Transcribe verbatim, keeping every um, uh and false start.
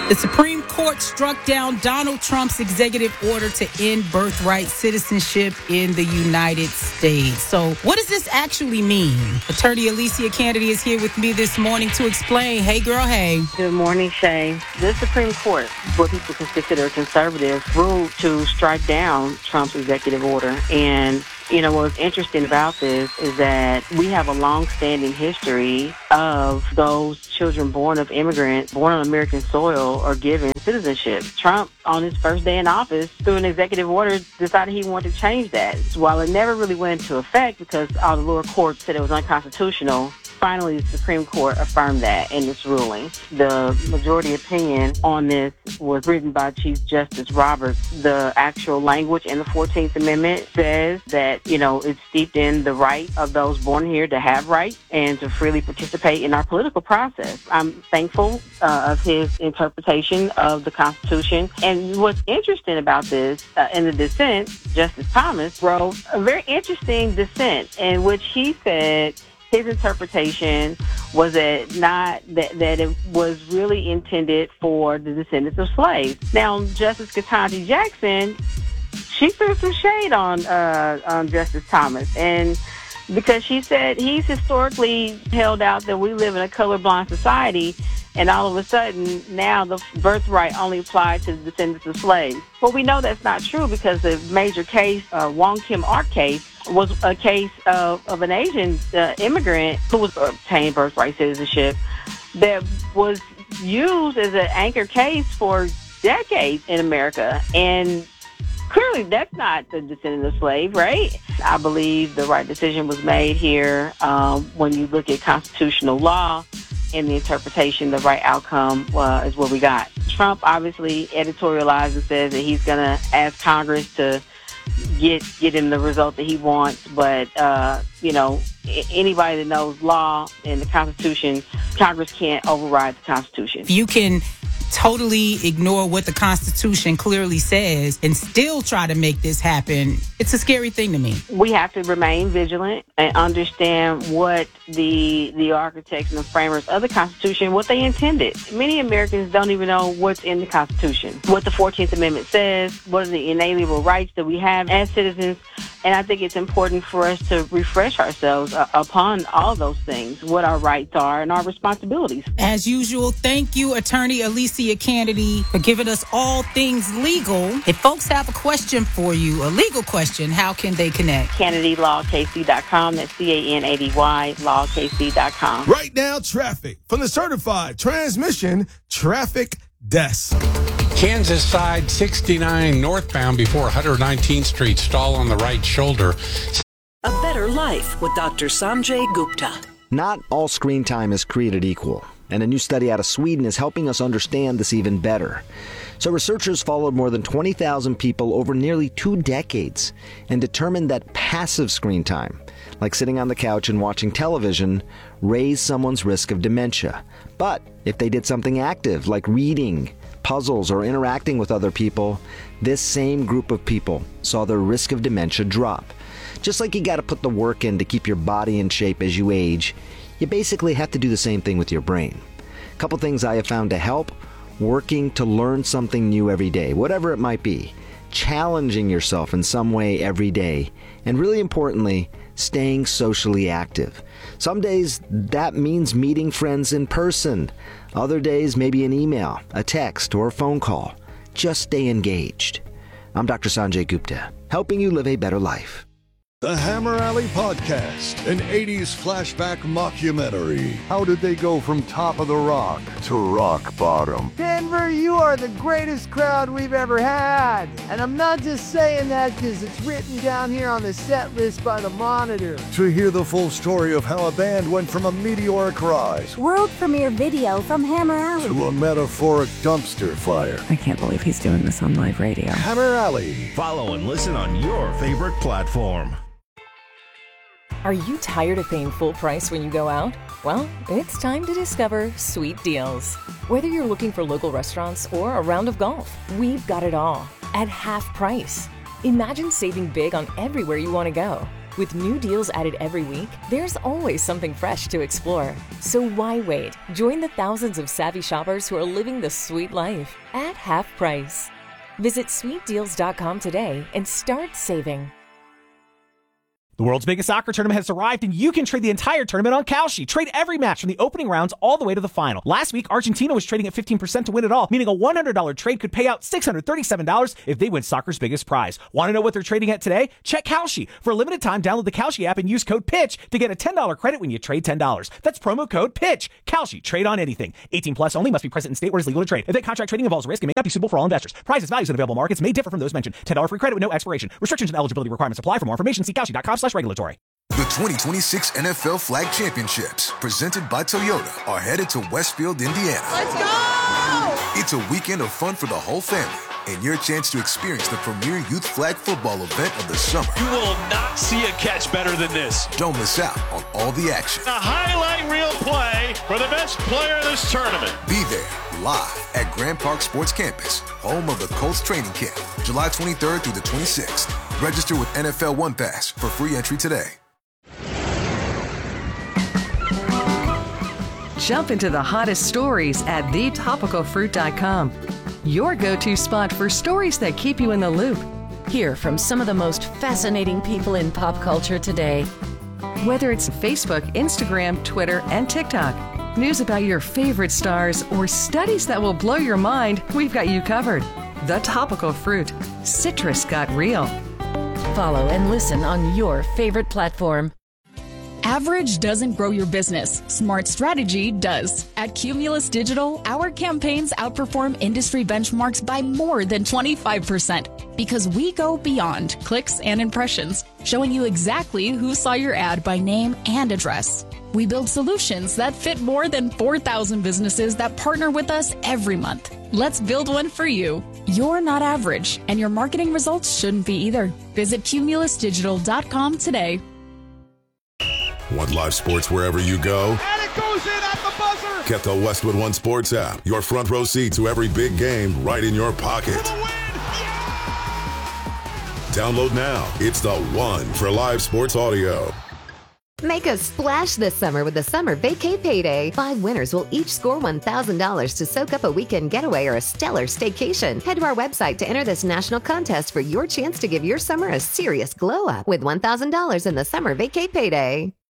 The Supreme Court struck down Donald Trump's executive order to end birthright citizenship in the United States. So what does this actually mean? Attorney Alicia Kennedy is here with me this morning to explain. Hey, girl, hey. Good morning, Shay. The Supreme Court, what people can consider conservative, ruled to strike down Trump's executive order. And you know, what's interesting about this is that we have a long-standing history of those children born of immigrants, born on American soil, are given citizenship. Trump, on his first day in office, through an executive order, decided he wanted to change that. While it never really went into effect because all the lower courts said it was unconstitutional, finally, the Supreme Court affirmed that in its ruling. The majority opinion on this was written by Chief Justice Roberts. The actual language in the fourteenth Amendment says that, you know, it's steeped in the right of those born here to have rights and to freely participate in our political process. I'm thankful uh, of his interpretation of the Constitution. And what's interesting about this, uh, in the dissent, Justice Thomas wrote a very interesting dissent in which he said his interpretation was that not that, that it was really intended for the descendants of slaves. Now, Justice Ketanji Jackson, she threw some shade on uh, on Justice Thomas, and because she said he's historically held out that we live in a colorblind society, and all of a sudden now the birthright only applied to the descendants of slaves. Well, we know that's not true because the major case, uh, Wong Kim Ark case, was a case of, of an Asian uh, immigrant who was obtained birthright citizenship that was used as an anchor case for decades in America. And clearly that's not the descendant of slave, right? I believe the right decision was made here. Um, when you look at constitutional law and the interpretation, the right outcome uh, is what we got. Trump obviously editorialized and says that he's going to ask Congress to get get him the result that he wants, but uh, you know, anybody that knows law and the Constitution, Congress can't override the Constitution. You can totally ignore what the Constitution clearly says and still try to make this happen. It's a scary thing to me. We have to remain vigilant and understand what the the architects and the framers of the Constitution, what they intended. Many Americans don't even know what's in the Constitution, what the fourteenth Amendment says, what are the inalienable rights that we have as citizens. And I think it's important for us to refresh ourselves uh, upon all those things, what our rights are and our responsibilities. As usual, thank you, Attorney Alicia Kennedy, for giving us all things legal. If folks have a question for you, a legal question, how can they connect? Kennedy Law K C dot com. That's C A N A D Y Law K C dot com. Right now, traffic from the certified transmission traffic desk. Kansas side sixty-nine northbound before one hundred nineteenth Street, stall on the right shoulder. A better life with Doctor Sanjay Gupta. Not all screen time is created equal, and a new study out of Sweden is helping us understand this even better. So researchers followed more than twenty thousand people over nearly two decades and determined that passive screen time, like sitting on the couch and watching television, raised someone's risk of dementia. But if they did something active, like reading, puzzles, or interacting with other people, this same group of people saw their risk of dementia drop. Just like you got to put the work in to keep your body in shape as you age, you basically have to do the same thing with your brain. A couple things I have found to help: working to learn something new every day, whatever it might be, challenging yourself in some way every day, and really importantly, staying socially active. Some days that means meeting friends in person. Other days, maybe an email, a text, or a phone call. Just stay engaged. I'm Doctor Sanjay Gupta, helping you live a better life. The Hammer Alley Podcast, an eighties flashback mockumentary. How did they go from top of the rock to rock bottom? Denver, you are the greatest crowd we've ever had. And I'm not just saying that because it's written down here on the set list by the Monitor. To hear the full story of how a band went from a meteoric rise, world premiere video from Hammer Alley, to a metaphoric dumpster fire. I can't believe he's doing this on live radio. Hammer Alley. Follow and listen on your favorite platform. Are you tired of paying full price when you go out? Well, it's time to discover Sweet Deals. Whether you're looking for local restaurants or a round of golf, we've got it all at half price. Imagine saving big on everywhere you want to go. With new deals added every week, there's always something fresh to explore. So why wait? Join the thousands of savvy shoppers who are living the sweet life at half price. Visit sweet deals dot com today and start saving. The world's biggest soccer tournament has arrived, and you can trade the entire tournament on Kalshi. Trade every match from the opening rounds all the way to the final. Last week, Argentina was trading at fifteen percent to win it all, meaning a one hundred dollars trade could pay out six hundred thirty-seven dollars if they win soccer's biggest prize. Want to know what they're trading at today? Check Kalshi. For a limited time, download the Kalshi app and use code PITCH to get a ten dollars credit when you trade ten dollars. That's promo code PITCH. Kalshi. Trade on anything. eighteen plus only. Must be present in state where it's legal to trade. If that contract trading involves risk, it may not be suitable for all investors. Prices, values, and available markets may differ from those mentioned. ten dollars free credit with no expiration. Restrictions and eligibility requirements apply. For more information, see kalshi dot com slash regulatory. The twenty twenty-six N F L Flag Championships, presented by Toyota, are headed to Westfield, Indiana. Let's go! It's a weekend of fun for the whole family, and your chance to experience the premier youth flag football event of the summer. You will not see a catch better than this. Don't miss out on all the action. A highlight reel play for the best player of this tournament. Be there, live at Grand Park Sports Campus, home of the Colts training camp, July twenty-third through the twenty-sixth. Register with N F L One Pass for free entry today. Jump into the hottest stories at the topical fruit dot com. Your go-to spot for stories that keep you in the loop. Hear from some of the most fascinating people in pop culture today. Whether it's Facebook, Instagram, Twitter, and TikTok, news about your favorite stars, or studies that will blow your mind, we've got you covered. The Topical Fruit. Citrus got real. Follow and listen on your favorite platform. Average doesn't grow your business. Smart strategy does. At Cumulus Digital, our campaigns outperform industry benchmarks by more than twenty-five percent because we go beyond clicks and impressions, showing you exactly who saw your ad by name and address. We build solutions that fit more than four thousand businesses that partner with us every month. Let's build one for you. You're not average, and your marketing results shouldn't be either. Visit cumulus digital dot com today. Want live sports wherever you go? And it goes in at the buzzer! Get the Westwood One Sports app. Your front row seat to every big game right in your pocket. Download now. It's the one for live sports audio. Make a splash this summer with the Summer Vacay Payday. Five winners will each score one thousand dollars to soak up a weekend getaway or a stellar staycation. Head to our website to enter this national contest for your chance to give your summer a serious glow up with one thousand dollars in the Summer Vacay Payday.